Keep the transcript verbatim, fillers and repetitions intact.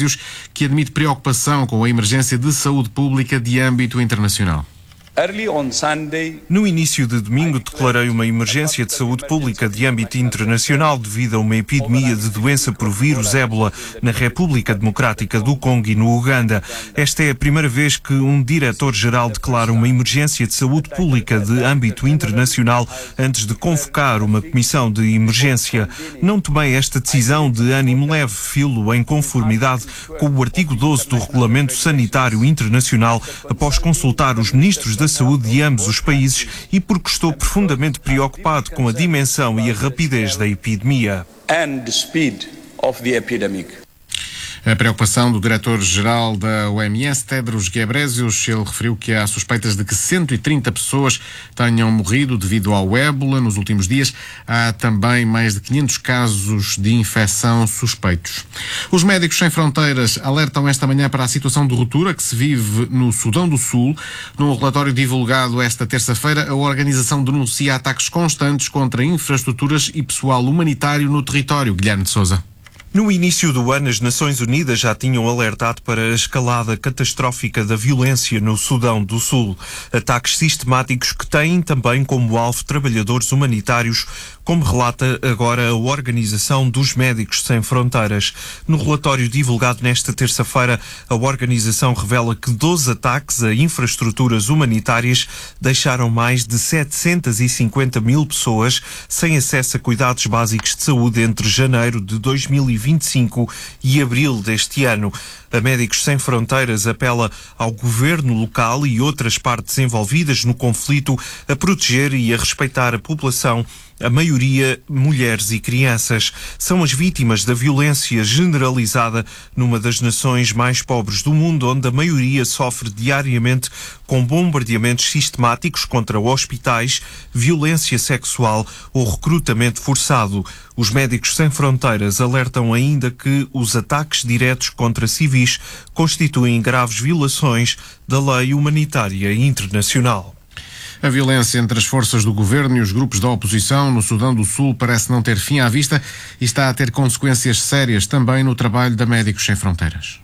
Gebrésios, que admite preocupação com a emergência de saúde pública de âmbito internacional. No início de domingo, declarei uma emergência de saúde pública de âmbito internacional devido a uma epidemia de doença por vírus ébola na República Democrática do Congo e no Uganda. Esta é a primeira vez que um diretor-geral declara uma emergência de saúde pública de âmbito internacional antes de convocar uma comissão de emergência. Não tomei esta decisão de ânimo leve, filo em conformidade com o artigo doze do Regulamento Sanitário Internacional, após consultar os ministros da Saúde de ambos os países e porque estou profundamente preocupado com a dimensão e a rapidez da epidemia. A preocupação do diretor-geral da O M S, Tedros Gebrésios, ele referiu que há suspeitas de que cento e trinta pessoas tenham morrido devido ao ébola nos últimos dias. Há também mais de quinhentos casos de infecção suspeitos. Os Médicos Sem Fronteiras alertam esta manhã para a situação de ruptura que se vive no Sudão do Sul. Num relatório divulgado esta terça-feira, a organização denuncia ataques constantes contra infraestruturas e pessoal humanitário no território. Guilherme de Sousa. No início do ano, as Nações Unidas já tinham alertado para a escalada catastrófica da violência no Sudão do Sul. Ataques sistemáticos que têm também como alvo trabalhadores humanitários, como relata agora a Organização dos Médicos Sem Fronteiras. No relatório divulgado nesta terça-feira, a organização revela que doze ataques a infraestruturas humanitárias deixaram mais de setecentas e cinquenta mil pessoas sem acesso a cuidados básicos de saúde entre janeiro de dois mil e vinte e cinco e abril deste ano. A Médicos Sem Fronteiras apela ao governo local e outras partes envolvidas no conflito a proteger e a respeitar a população, a maioria mulheres e crianças. São as vítimas da violência generalizada numa das nações mais pobres do mundo, onde a maioria sofre diariamente com bombardeamentos sistemáticos contra hospitais, violência sexual ou recrutamento forçado. Os Médicos Sem Fronteiras alertam ainda que os ataques diretos contra civis constituem graves violações da lei humanitária internacional. A violência entre as forças do governo e os grupos da oposição no Sudão do Sul parece não ter fim à vista e está a ter consequências sérias também no trabalho da Médicos Sem Fronteiras.